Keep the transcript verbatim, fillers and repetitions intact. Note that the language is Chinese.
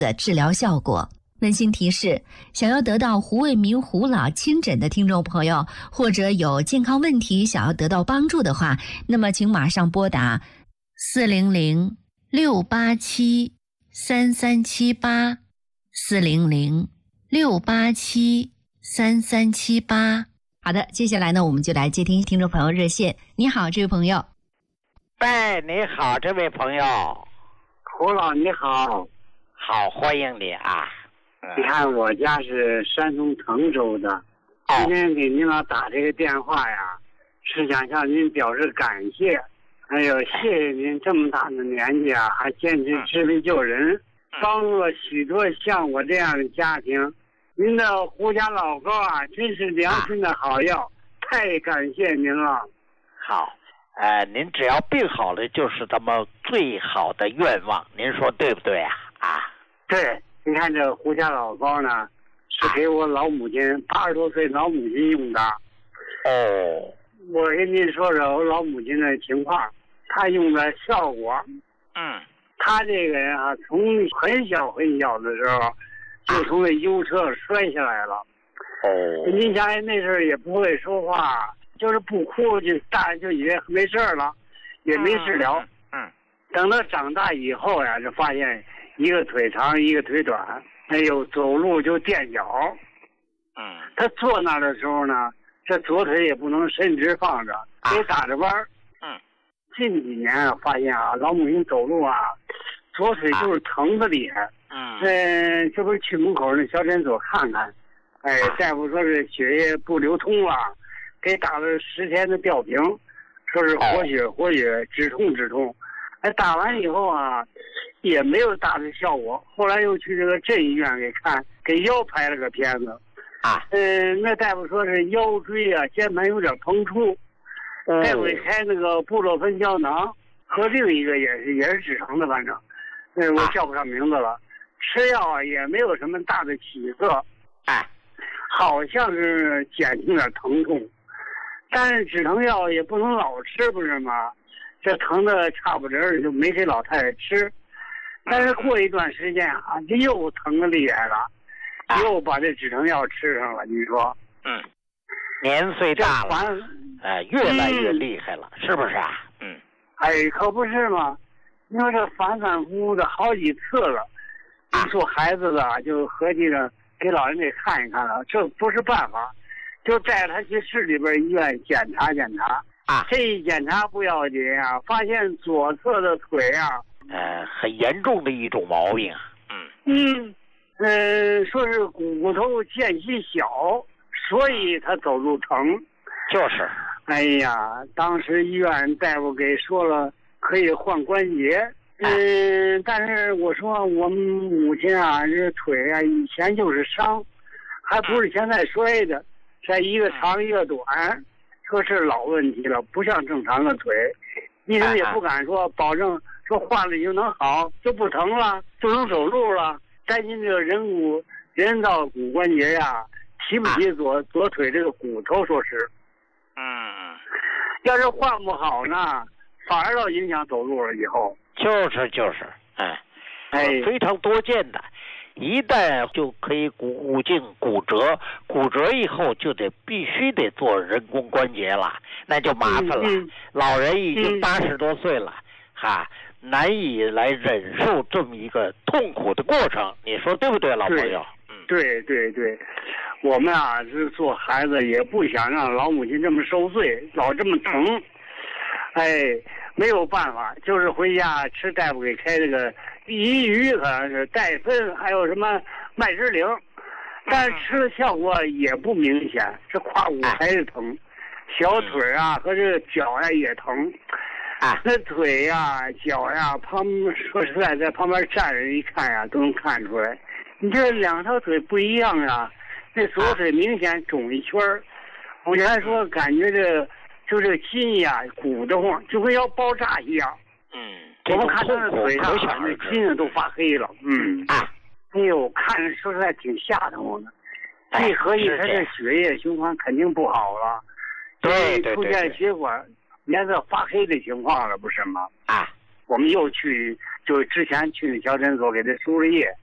的治疗效果。温馨提示：想要得到胡卫民胡老亲诊的听众朋友，或者有健康问题想要得到帮助的话，那么请马上拨打四零零六八七三三七八四零零六八七三三七八。好的，接下来呢，我们就来接听听众朋友热线。你好，这位朋友。 喂，你好，这位朋友。 胡老你好。 好，欢迎你啊。 你看我家是山东滕州的， 哦、 今天给您老打这个电话呀，是想向您表示感谢，还有谢谢您这么大的年纪啊，还坚持治病救人，嗯、帮助了许多像我这样的家庭。您的胡家老高啊，真是良心的好药，啊、太感谢您了。 好，呃，您只要病好了，就是咱们最好的愿望，您说对不对啊？啊， 对。你看这胡家老高呢，是给我老母亲八十多岁老母亲用的。 哦， 我跟您说说我老母亲的情况，她用的效果。 嗯， 她这个人啊，从很小很小的时候就从那优车摔下来了。 哦， 您想那时候也不会说话，就是不哭就大人就以为没事了，也没治疗。 嗯，嗯等到长大以后呀，就发现。一个腿长，一个腿短，哎呦，走路就垫脚。 嗯， 他坐那的时候呢，这左腿也不能伸直放着，得打着弯。 嗯， 近几年啊，发现啊，老母亲走路啊，左腿就是疼的厉害。 嗯， 嗯、呃，这不是去门口那小诊所看看，哎，大夫说是血液不流通了，给打了十天的吊瓶，说是活血活血，止痛止痛。哎，打完以后啊。也没有大的效果，后来又去这个镇医院给看，给腰拍了个片子， 啊， 嗯，那大夫说是腰椎啊肩盘有点膨出， 嗯、 再给开那个布洛芬胶囊和另一个也是也是止疼的，反正，嗯，我叫不上名字了，啊、吃药啊也没有什么大的起色， 哎， 好像是减轻点疼痛，但是止疼药也不能老吃，不是吗？这疼的差不多就没给老太太吃。但是过一段时间啊，就又疼的厉害了，啊、又把这止疼药吃上了。你说， 嗯，年岁大了，哎、呃，越来越厉害了，嗯、是不是啊？嗯， 哎，可不是嘛。你说这反反复复的好几次了，你说孩子的就合计着给老人给看一看了，这不是办法，就带他去市里边医院检查检查。 啊， 这一检查不要紧啊，发现左侧的腿啊。 呃，很严重的一种毛病啊。 嗯嗯，呃，说是骨头间隙小，所以他走路疼。 就是。 哎呀，当时医院大夫给说了可以换关节。嗯、呃，但是我说我们母亲啊，这腿啊以前就是伤，还不是现在摔的，这一个长一个短，说是老问题了，不像正常的腿。医生也不敢说保证。说换了就能好，就不疼了，就能走路了。担心这个人骨人造骨关节呀，提不起左、啊、左腿这个骨头，说是。 嗯， 要是换不好呢，反而要影响走路了。以后就是就是，哎， 哎， 非常多见的，一旦就可以骨骨颈骨折，骨折以后就得必须得做人工关节了，那就麻烦了。 嗯嗯、 老人已经八十多岁了，哈、嗯。难以来忍受这么一个痛苦的过程，你说对不对，老朋友？ 嗯，对对对，我们啊是做孩子，也不想让老母亲这么受罪，老这么疼。哎，没有办法，就是回家吃大夫给开这个益鱼，可能是戴森，还有什么麦芝灵，但是吃的效果也不明显，这胯骨还是疼，小腿啊和这个脚呀、啊、也疼。 啊， 那腿呀、脚呀，旁说实在，在旁边站着一看呀，都能看出来。你这两条腿不一样呀，那左腿明显肿一圈儿。我原来说感觉这就这个筋呀鼓得慌，就跟要爆炸一样。 嗯， 我们看他的腿上那筋都发黑了。嗯啊， 哎呦，看着说实在挺吓得我的。一合计，他这血液循环肯定不好了， 对对对， 出现血管颜色发黑的情况了，不是吗？ 啊， 我们又去，就之前去那小诊所给他输了液，